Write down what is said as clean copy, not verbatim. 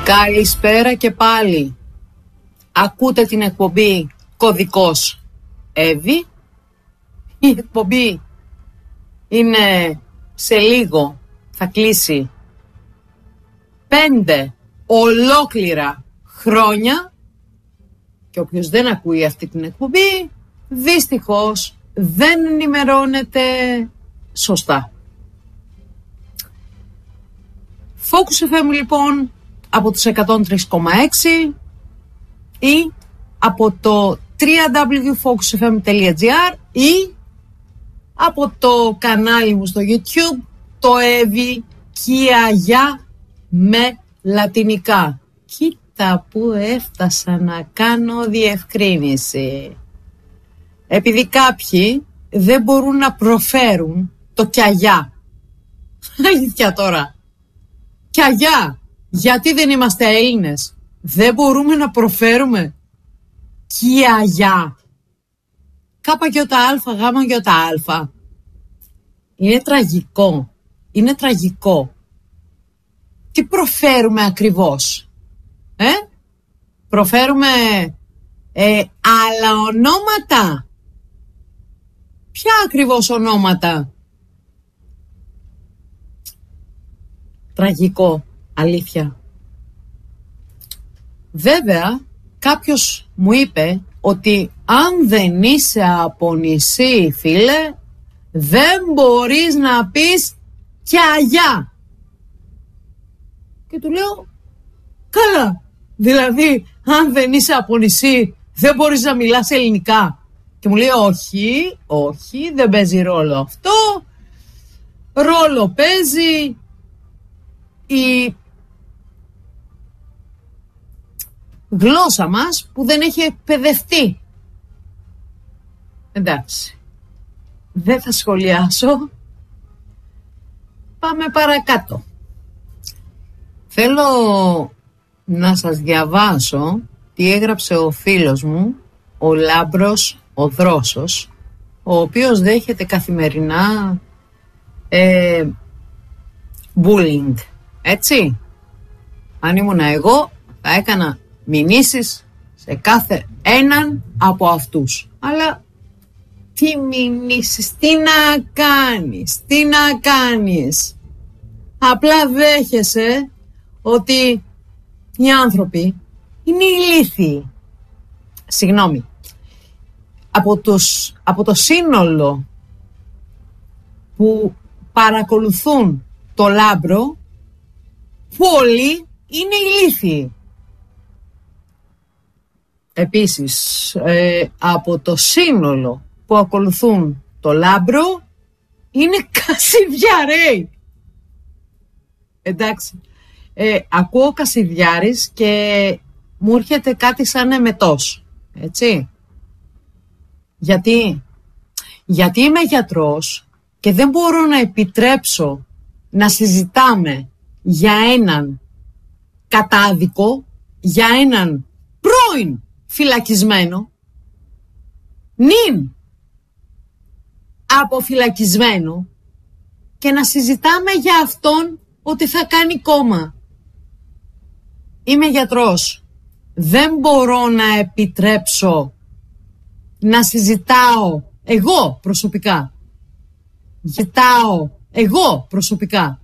Καλησπέρα και πάλι. Ακούτε την εκπομπή Κωδικός Εύη. Η εκπομπή είναι σε λίγο, θα κλείσει 5 ολόκληρα χρόνια και όποιος δεν ακούει αυτή την εκπομπή δυστυχώς δεν ενημερώνεται σωστά. Focus FM λοιπόν από τους 103,6 ή από το www.focusfm.gr ή από το κανάλι μου στο YouTube, το Εύη Κιαγιά με λατινικά. Κοίτα που έφτασα να κάνω διευκρίνηση. Επειδή κάποιοι δεν μπορούν να προφέρουν το Κιαγιά. Αλήθεια τώρα. Κιαγιά. Γιατί δεν είμαστε Έλληνες? Δεν μπορούμε να προφέρουμε Κιαγιά. ΚΙΑ, ΓΙΑ. Είναι τραγικό. Είναι τραγικό. Τι προφέρουμε ακριβώς? Προφέρουμε άλλα ονόματα? Ποια ακριβώς ονόματα? Τραγικό. Αλήθεια. Βέβαια, κάποιος μου είπε ότι αν δεν είσαι από νησί, φίλε, δεν μπορείς να πεις Κιαγιά. Και του λέω, καλά, δηλαδή αν δεν είσαι από νησί δεν μπορείς να μιλάς ελληνικά? Και μου λέει, όχι, δεν παίζει ρόλο αυτό. Ρόλο παίζει η γλώσσα μας που δεν έχει εκπαιδευτεί. Εντάξει, δεν θα σχολιάσω. Πάμε παρακάτω. Θέλω να σας διαβάσω τι έγραψε ο φίλος μου, ο Λάμπρος ο Δρόσος, ο οποίος δέχεται καθημερινά bullying. Έτσι, αν ήμουνα εγώ θα έκανα μηνύσεις σε κάθε έναν από αυτούς. Αλλά τι μηνύσεις, τι να κάνεις. Απλά δέχεσαι ότι οι άνθρωποι είναι ηλίθιοι. Συγγνώμη. Από το σύνολο που παρακολουθούν το Λάμπρο, πολλοί είναι ηλίθιοι. Επίσης, από το σύνολο που ακολουθούν το Λάμπρο, είναι Κασιδιάρη. Εντάξει, ακούω Κασιδιάρης και μου έρχεται κάτι σαν εμετός, έτσι. Γιατί είμαι γιατρός και δεν μπορώ να επιτρέψω να συζητάμε για έναν κατάδικο, για έναν πρώην φυλακισμένο, νυν αποφυλακισμένο, και να συζητάμε για αυτόν ότι θα κάνει κόμμα. Είμαι γιατρός. Δεν μπορώ να επιτρέψω να συζητάω εγώ προσωπικά. Εγώ προσωπικά